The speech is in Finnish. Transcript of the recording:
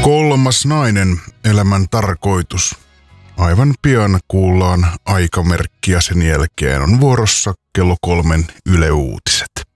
Kolmas nainen, elämän tarkoitus. Aivan pian kuullaan aikamerkkiä, sen jälkeen on vuorossa kello 3 Yle Uutiset.